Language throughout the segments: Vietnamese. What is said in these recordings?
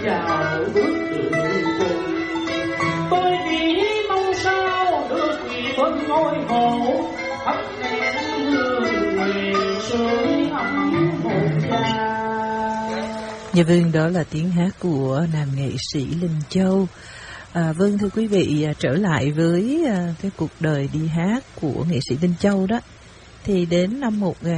vào bước đường cùng. Tôi chỉ mong sao được vì bên ngôi hồ thắp nén hương nguyện sưởi ấm hồn cha. Dạ vâng, đó là tiếng hát của nam nghệ sĩ Linh Châu. Vâng, thưa quý vị, trở lại với cái cuộc đời đi hát của nghệ sĩ Linh Châu đó, thì đến năm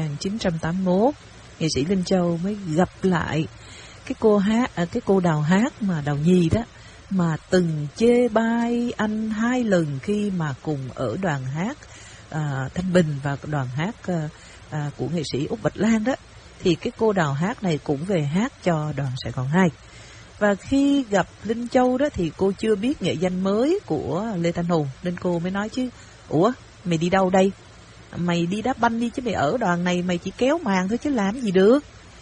1981, nghệ sĩ Linh Châu mới gặp lại cái cô Đào Hát mà Đào Nhì đó, mà từng chê bai anh 2 lần khi mà cùng ở đoàn hát Thanh Bình và đoàn hát của nghệ sĩ Úc Bạch Lan đó. Thì cái cô Đào Hát này cũng về hát cho đoàn Sài Gòn 2. Và khi gặp Linh Châu đó thì cô chưa biết nghệ danh mới của Lê Thanh Hùng, nên cô mới nói chứ: ủa, mày đi đâu đây? Mày đi đá banh đi chứ, mày ở đoàn này mày chỉ kéo màn thôi chứ làm gì được.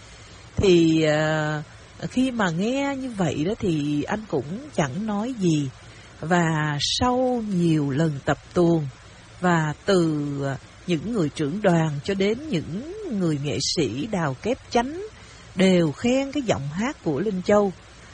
Thì khi mà nghe như vậy đó thì anh cũng chẳng nói gì. Và sau nhiều lần tập tuồng, và từ những người trưởng đoàn cho đến những người nghệ sĩ đào kép chánh đều khen cái giọng hát của Linh Châu,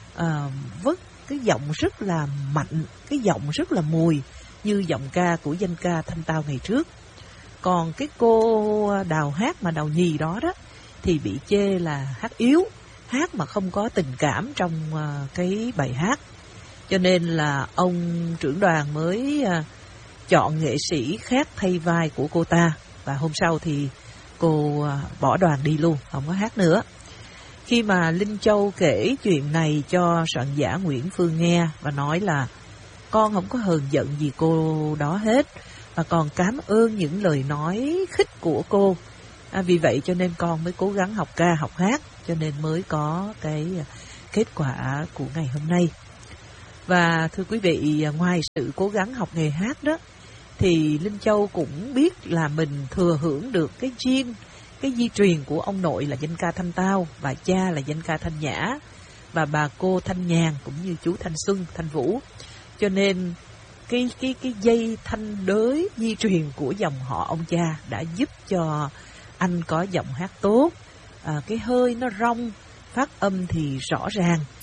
với cái giọng rất là mạnh, cái giọng rất là mùi, như giọng ca của danh ca Thanh Tao ngày trước. Còn cái cô Đào Hát mà Đào Nhì đó đó thì bị chê là hát yếu, hát mà không có tình cảm trong cái bài hát. Cho nên là ông trưởng đoàn mới chọn nghệ sĩ khác thay vai của cô ta. Và hôm sau thì cô bỏ đoàn đi luôn, không có hát nữa. Khi mà Linh Châu kể chuyện này cho soạn giả Nguyễn Phương nghe và nói là con không có hờn giận gì cô đó hết, và còn cảm ơn những lời nói khích của cô. Vì vậy cho nên con mới cố gắng học ca học hát, cho nên mới có cái kết quả của ngày hôm nay. Và thưa quý vị, ngoài sự cố gắng học nghề hát đó, thì Linh Châu cũng biết là mình thừa hưởng được cái gene, cái di truyền của ông nội là danh ca Thanh Tao, và cha là danh ca Thanh Nhã, và bà cô Thanh Nhàn cũng như chú Thanh Xuân, Thanh Vũ. Cho nên cái dây thanh đới di truyền của dòng họ ông cha đã giúp cho anh có giọng hát tốt, cái hơi nó rong, phát âm thì rõ ràng.